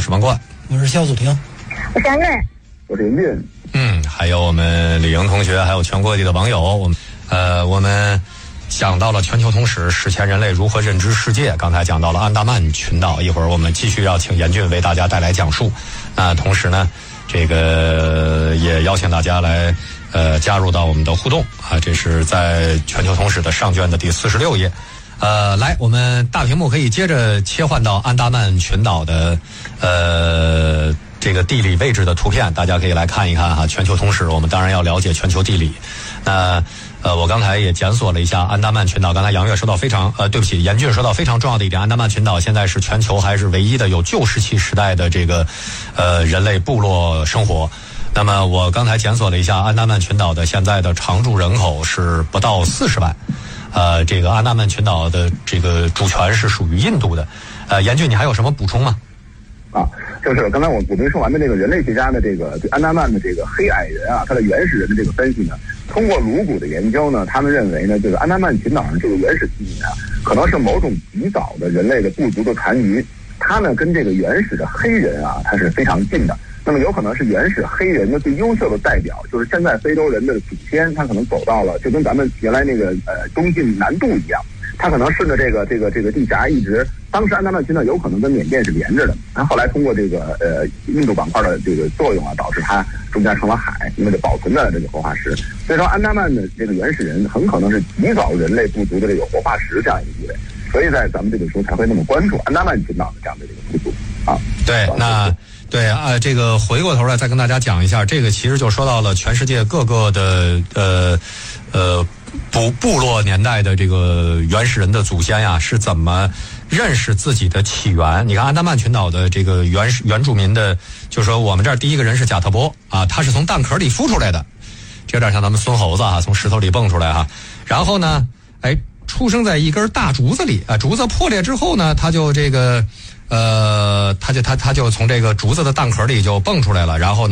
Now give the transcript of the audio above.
是王冠， 我是肖祖婷， 我是安瑞， 我是林俊。 还有我们李莹同学，还有全国各地的网友，我们讲到了全球通史，史前人类如何认知世界。刚才讲到了安达曼群岛，一会儿我们继续要请严俊为大家带来讲述。同时呢，这个也邀请大家来加入到我们的互动啊，这是在全球通史的上卷的第46页。来，我们大屏幕可以接着切换到安达曼群岛的这个地理位置的图片，大家可以来看一看哈。全球通史，我们当然要了解全球地理。我刚才也检索了一下安达曼群岛，刚才杨越说到严俊说到非常重要的一点，安达曼群岛现在是全球还是唯一的有旧石器时代的这个人类部落生活。那么我刚才检索了一下，安达曼群岛的现在的常住人口是不到40万。这个安达曼群岛的这个主权是属于印度的。严俊，你还有什么补充吗？ 就是刚才我没说完的这个人类学家的这个对安达曼的这个黑矮人啊，他的原始人的这个分析呢，通过颅骨的研究呢，他们认为呢，这个安达曼群岛上这个原始地名啊，可能是某种极早的人类的部族的残余，它呢跟这个原始的黑人啊，它是非常近的。那么有可能是原始黑人的最优秀的代表，就是现在非洲人的祖先，他可能走到了，就跟咱们原来那个东晋南渡一样，他可能顺着这个地峡一直，当时安达曼群岛有可能跟缅甸是连着的，然后后来通过这个印度板块的这个作用啊，导致它中间成了海，因为这保存的这个活化石，所以说安达曼的这个原始人很可能是极早人类部族的这个活化石这样一个地位，所以在咱们这本书才会那么关注安达曼群岛的这样的这个部族啊。 对，对啊，这个回过头来再跟大家讲一下，这个其实就说到了全世界各个的部落年代的这个原始人的祖先呀是怎么认识自己的起源。你看安达曼群岛的这个原住民的，就是说我们这儿第一个人是贾特伯啊，他是从蛋壳里孵出来的，这有点像咱们孙猴子啊，从石头里蹦出来哈。然后呢，出生在一根大竹子里啊，竹子破裂之后呢，他就这个他就从这个竹子的蛋壳里就蹦出来了，然后呢